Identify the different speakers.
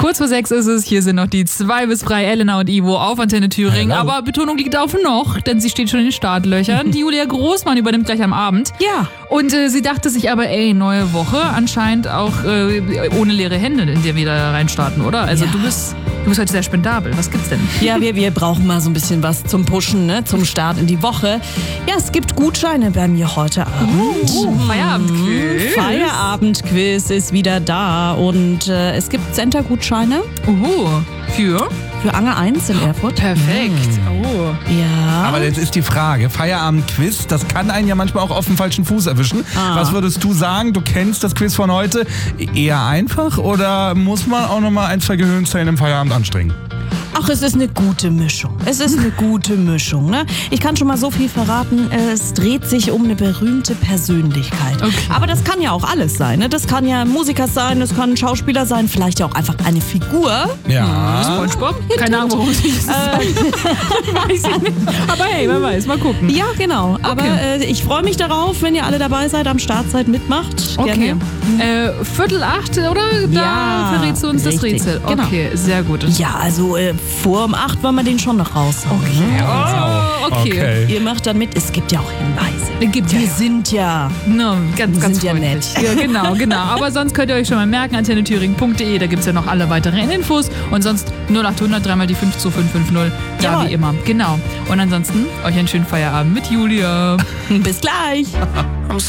Speaker 1: Kurz vor 6 ist es. Hier sind noch die 2 bis 3, Elena und Ivo auf Antenne Thüringen.
Speaker 2: Hallo.
Speaker 1: Aber Betonung liegt auf noch, denn sie steht schon in den Startlöchern. Die Julia Großmann übernimmt gleich am Abend.
Speaker 3: Ja.
Speaker 1: Und sie dachte sich aber, neue Woche, anscheinend auch ohne leere Hände, in der wir da reinstarten, oder? Also
Speaker 3: Ja.
Speaker 1: du bist heute sehr spendabel. Was gibt's denn?
Speaker 3: Ja, wir brauchen mal so ein bisschen was zum Pushen, ne? Zum Start in die Woche. Ja, es gibt Gutscheine bei mir heute Abend.
Speaker 1: Feierabendquiz.
Speaker 3: Feierabendquiz ist wieder da und es gibt Center-Gutscheine für Angel 1 in Erfurt.
Speaker 1: Perfekt. Oh.
Speaker 3: Ja.
Speaker 2: Aber jetzt ist die Frage, Feierabend-Quiz, das kann einen ja manchmal auch auf dem falschen Fuß erwischen. Was würdest du sagen? Du kennst das Quiz von heute. Eher einfach oder muss man auch nochmal 1, 2 Gehirnzellen im Feierabend anstrengen?
Speaker 3: Ach, es ist eine gute Mischung. Ne? Ich kann schon mal so viel verraten, es dreht sich um eine berühmte Persönlichkeit.
Speaker 1: Okay.
Speaker 3: Aber das kann ja auch alles sein. Ne? Das kann ja ein Musiker sein, das kann ein Schauspieler sein, vielleicht ja auch einfach eine Figur.
Speaker 2: Ja.
Speaker 1: SpongeBob? Keine Ahnung, warum ich das weiß ich nicht. Aber hey, wer weiß, mal gucken.
Speaker 3: Ja, genau. Aber ich freue mich darauf, wenn ihr alle dabei seid, am Start seid, mitmacht.
Speaker 1: Okay.
Speaker 3: Gerne.
Speaker 1: 7:45, oder? Da
Speaker 3: Ja,
Speaker 1: verrätst du uns das
Speaker 3: richtig.
Speaker 1: Rätsel.
Speaker 3: Genau.
Speaker 1: Okay, sehr gut.
Speaker 3: Ja, also vor um 8 wollen wir den schon noch raushauen. Okay.
Speaker 1: Oh, okay.
Speaker 3: Ihr macht dann mit, es gibt ja auch Hinweise.
Speaker 1: Gibt
Speaker 3: Wir sind ja...
Speaker 1: No, ganz
Speaker 3: sind ja
Speaker 1: freundlich.
Speaker 3: nett.
Speaker 1: Ja, genau. Aber sonst könnt ihr euch schon mal merken, antennethüringen.de, da gibt es ja noch alle weiteren Infos. Und sonst 0800 3 mal die 52550, da
Speaker 3: Jawohl.
Speaker 1: wie immer. Genau. Und ansonsten euch einen schönen Feierabend mit Julia.
Speaker 3: Bis gleich.